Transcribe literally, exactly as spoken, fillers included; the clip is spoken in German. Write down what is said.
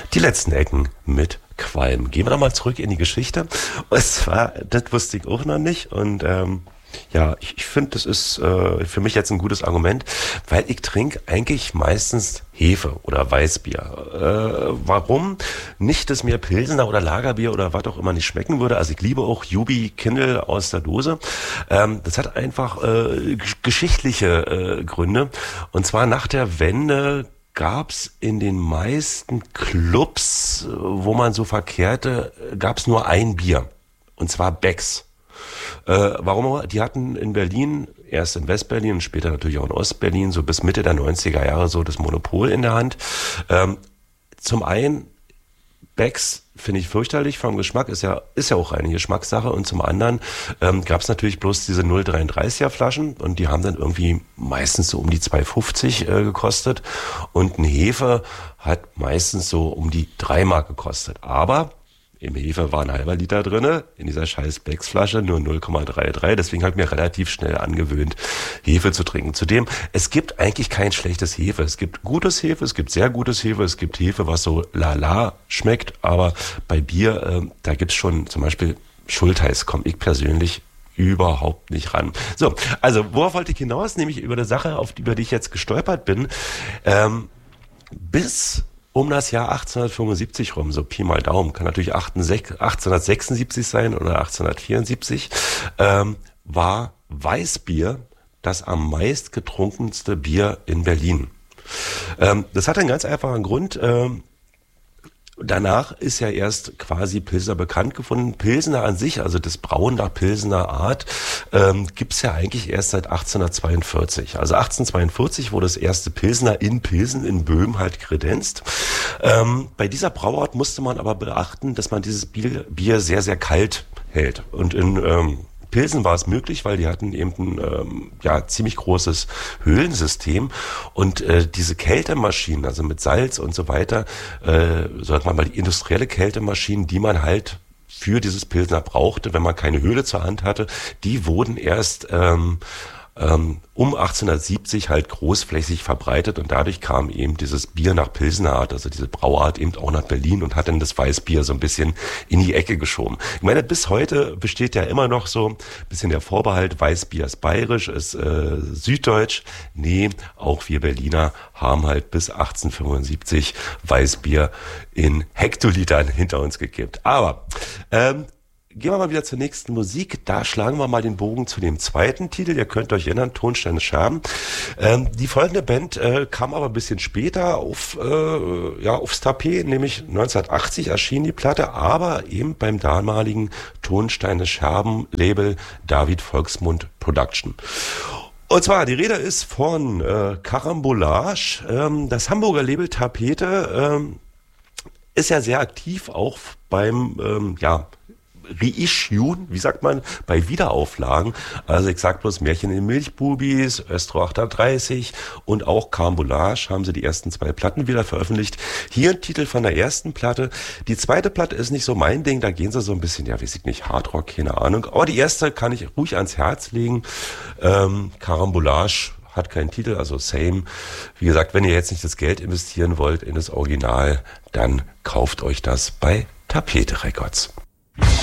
Die letzten Ecken mit Qualm. Gehen wir nochmal zurück in die Geschichte. Und zwar, das wusste ich auch noch nicht. Und ähm, ja, ich, ich finde, das ist äh, für mich jetzt ein gutes Argument, weil ich trinke eigentlich meistens Hefe oder Weißbier. Äh, warum? Nicht, dass mir Pilsener oder Lagerbier oder was auch immer nicht schmecken würde. Also ich liebe auch Jubi Kindle aus der Dose. Ähm, das hat einfach äh, geschichtliche äh, Gründe. Und zwar nach der Wende gab's in den meisten Clubs, wo man so verkehrte, gab's nur ein Bier. Und zwar Becks. Äh, warum? Die hatten in Berlin, erst in Westberlin und später natürlich auch in Ostberlin, so bis Mitte der neunziger Jahre so das Monopol in der Hand. Ähm, zum einen, Becks finde ich fürchterlich vom Geschmack, ist ja ist ja auch eine Geschmackssache. Und zum anderen ähm, gab es natürlich bloß diese null Komma dreiunddreißiger Flaschen und die haben dann irgendwie meistens so um die zwei fünfzig äh, gekostet und ein Hefe hat meistens so um die drei Mark gekostet. Aber im Hefe war ein halber Liter drinne, in dieser scheiß Becks-Flasche nur null Komma dreiunddreißig. Deswegen habe ich mir relativ schnell angewöhnt, Hefe zu trinken. Zudem, es gibt eigentlich kein schlechtes Hefe. Es gibt gutes Hefe, es gibt sehr gutes Hefe, es gibt Hefe, was so lala schmeckt. Aber bei Bier, äh, da gibt's schon zum Beispiel Schultheiß, komme ich persönlich überhaupt nicht ran. So, also worauf wollte ich hinaus? Nämlich über eine Sache, auf die, über die ich jetzt gestolpert bin. Ähm, bis um das Jahr achtzehnhundertfünfundsiebzig rum, so Pi mal Daumen, kann natürlich achtzehnhundertsechsundsiebzig sein oder achtzehnhundertvierundsiebzig, ähm, war Weißbier das am meist getrunkenste Bier in Berlin. Ähm, das hat einen ganz einfachen Grund. Ähm, Danach ist ja erst quasi Pilsner bekannt gefunden. Pilsner an sich, also das Brauen nach Pilsner Art, ähm, gibt's ja eigentlich erst seit achtzehnhundertzweiundvierzig. Also achtzehnhundertzweiundvierzig wurde das erste Pilsner in Pilsen in Böhmen halt kredenzt. Ähm, bei dieser Brauart musste man aber beachten, dass man dieses Bier, Bier sehr, sehr kalt hält. Und in ähm, Pilsen war es möglich, weil die hatten eben ein ähm, ja ziemlich großes Höhlensystem und äh, diese Kältemaschinen, also mit Salz und so weiter, äh, sagt man mal die industrielle Kältemaschinen, die man halt für dieses Pilsner brauchte, wenn man keine Höhle zur Hand hatte, die wurden erst ähm, ähm, um achtzehnhundertsiebzig halt großflächig verbreitet und dadurch kam eben dieses Bier nach Pilsener Art, also diese Brauart eben auch nach Berlin und hat dann das Weißbier so ein bisschen in die Ecke geschoben. Ich meine, bis heute besteht ja immer noch so ein bisschen der Vorbehalt, Weißbier ist bayerisch, ist äh, süddeutsch. Nee, auch wir Berliner haben halt bis achtzehnhundertfünfundsiebzig Weißbier in Hektolitern hinter uns gekippt. Aber ähm, gehen wir mal wieder zur nächsten Musik. Da schlagen wir mal den Bogen zu dem zweiten Titel. Ihr könnt euch erinnern, Tonsteine Scherben. Ähm, die folgende Band äh, kam aber ein bisschen später auf, äh, ja, aufs Tapet, nämlich neunzehnhundertachtzig erschien die Platte, aber eben beim damaligen Tonsteine Scherben Label David Volksmund Production. Und zwar, die Rede ist von äh, Carambolage. Ähm, das Hamburger Label Tapete ähm, ist ja sehr aktiv, auch beim, ähm, ja, Reissuen, wie sagt man, bei Wiederauflagen. Also ich sag bloß Märchen in den Milchbubis, Östro achthundertdreißig und auch Carambolage haben sie die ersten zwei Platten wieder veröffentlicht. Hier ein Titel von der ersten Platte. Die zweite Platte ist nicht so mein Ding, da gehen sie so ein bisschen, ja weiß ich nicht, Hardrock, keine Ahnung. Aber die erste kann ich ruhig ans Herz legen. Ähm, Carambolage hat keinen Titel, also same. Wie gesagt, wenn ihr jetzt nicht das Geld investieren wollt in das Original, dann kauft euch das bei Tapete Records.